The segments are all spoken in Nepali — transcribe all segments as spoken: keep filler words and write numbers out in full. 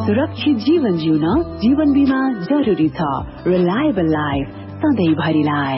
सुरक्षित जीवन जिउन जीवन बीमा जरुरी छ। Reliable life सधैँभरिलाई।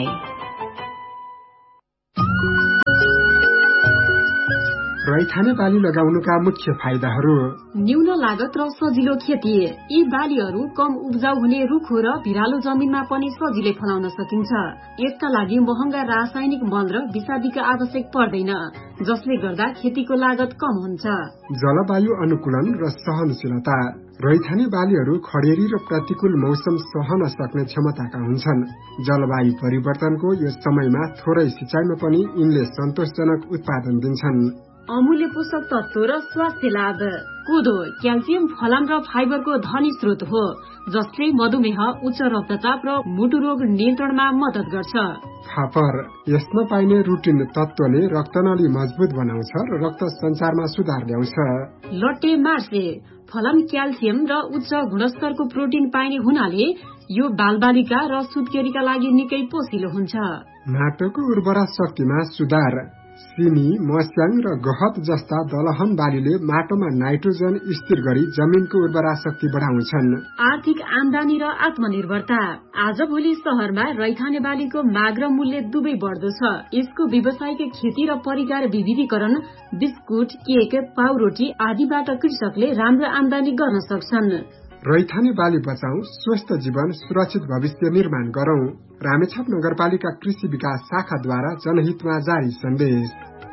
रैथाने बाली लगाउनुका मुख्य फाइदाहरू: न्यून लागत र सजिलो खेती। यी बालीहरू कम उब्जाउ हुने रुखो र भिरालो जमिनमा पनि सजिलै फलाउन सकिन्छ। यसका लागि महँगा रासायनिक मल र विषादीका आवश्यक पर्दैन, जसले गर्दा खेतीको लागत कम हुन्छ। जलवायु अनुकूलन र सहनशीलता। रैथाने बालीहरू खडेरी र प्रतिकूल मौसम सहन सक्ने क्षमताका हुन्छन्। जलवायु परिवर्तनको यो समयमा थोरै सिँचाइमा पनि यिनले सन्तोषजनक उत्पादन दिन्छन्। अमूल्य पोषक तत्व र स्वास्थ्य लाभ। कोदो क्याल्सियम, फलाम र फाइबरको धनी स्रोत हो, जसले मधुमेह, उच्च रक्तचाप र मुटु रोग नियन्त्रणमा मद्दत गर्छ। फापर यसमा पाइने रुटिन तत्वले रक्तनली मजबुत बनाउँछ र रक्त सञ्चारमा सुधार ल्याउँछ। लट्टे मार्से फलाम क्याल्सियम र उच्च गुणस्तरको प्रोटिन पाइने हुनाले यो बालबालिका र सुत्केरीका लागि निकै पोषिलो हुन्छ। माटोको उर्वरा शक्तिमा सुधार। सिमी, मस्याङ र गहत जस्ता दलहन बालीले माटोमा नाइट्रोजन स्थिर गरी जमिनको उर्वरा शक्ति बढाउँछन्। आर्थिक आमदानी र आत्मनिर्भरता। आजभोलि शहरमा रैथाने बालीको माग र मूल्य दुवै बढ्दो छ। यसको व्यावसायिक खेती र परिकार विविधीकरण, बिस्कुट, केक, पाउरोटी आदिबाट कृषकले राम्रो आमदानी गर्न सक्छन्। रैथाने बाली बचाऊ, स्वस्थ जीवन, सुरक्षित भविष्य निर्माण गरौं। रामेछाप नगरपालिका कृषि विकास शाखाद्वारा जनहितमा जारी सन्देश।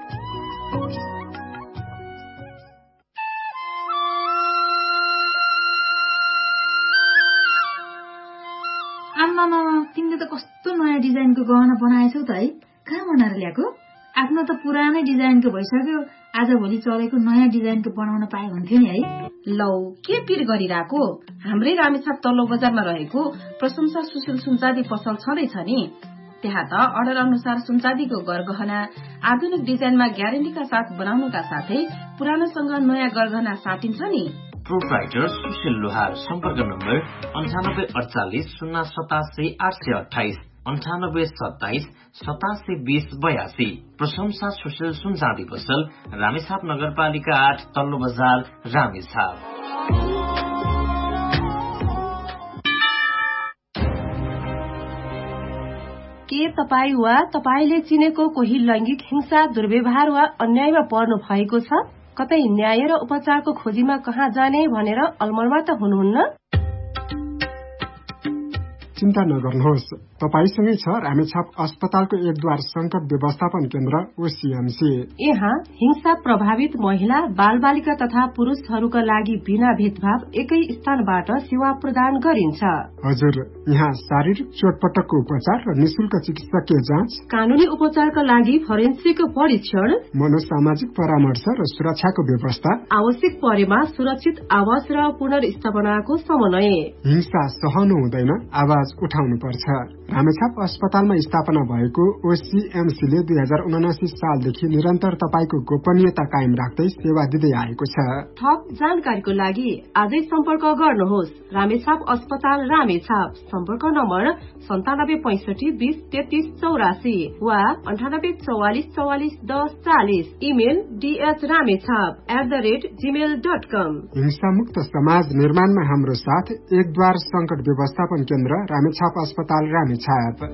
आम्मामा, तिमीले त कस्तो नयाँ डिजाइनको गहना बनाएछौ त है। कहाँ बनाएर ल्याएको? आफ्नो त पुरानै डिजाइनको भइसक्यो, आजभोलि चलेको नयाँ डिजाइनको बनाउन पाए हुन्थ्यो नि है। लौ, के पिर गरिरहेको? हाम्रै रामेछाप तल्लो बजारमा रहेको प्रशंसा सुशील सुनचाँदी पसल छँदैछ नि। त्यहाँ त अर्डर अनुसार सुनचाँदीको गरगहना आधुनिक डिजाइनमा ग्यारेन्टीका साथ बनाउनुका साथै पुरानोसँग नयाँ गरगहना साटिन्छ नि। प्रोप्राइटर सुशील लोहार। सम्पर्क नम्बर अन्ठानब्बे अडचालिस शून्य सतासी आठ सय अठाइस अन्ठानब्बे सत्ताइस सतासी बीस बयासी। प्रशंसा सुशील सुनचाँदी पसल, रामेछाप नगरपालिका आठ, तल्लो बजार, रामेछाप। के तपाई वा तपाईले चिनेको कोही लैंगिक हिंसा, दुर्व्यवहार वा अन्यायमा पर्नु भएको छ? कतै न्याय र उपचारको खोजीमा कहाँ जाने भनेर अलमलमा त हुनुहुन्न? चिन्ता नगर्नुहोस्, तपाईसँगै छ रामेछाप अस्पतालको एकद्वार संकट व्यवस्थापन केन्द्र ओसीएमसी। यहाँ हिंसा प्रभावित महिला, बाल बालिका तथा पुरुषहरूका लागि बिना भेदभाव एकै स्थानबाट सेवा प्रदान गरिन्छ। हजुर, यहाँ शारीरिक चोटपटकको उपचार र निशुल्क चिकित्सकीय जाँच, कानूनी उपचारका लागि फोरेन्सिक परीक्षण, मनोसामाजिक परामर्श र सुरक्षाको व्यवस्था, आवश्यक परेमा सुरक्षित आवास र पुनर्स्थापनाको समन्वय। हिंसा सहनु हुँदैन, आवाज उठाउनु पर्छ। रामेछाप अस्पतालमा स्थापना भएको ओसीएमसीले दुई हजार उनासी सालदेखि निरन्तर तपाईको गोपनीयता कायम राख्दै सेवा दिँदै आएको छ। थप जानकारीको लागि आजै सम्पर्क गर्नुहोस्। रामेछाप अस्पताल, रामेछाप। सम्पर्क नम्बर सन्तानब्बे पैंसठी बीस तेत्तीस चौरासी वा अन्ठानब्बे चौवालिस चौवालिस दस चालिस। Email DH Ramechhap at the rate Gmail dot कम। हिंसा मुक्त समाज निर्माणमा हाम्रो साथ एकद्वार संकट व्यवस्थापन केन्द्र रामेछाप अस्पताल, रामेछाप।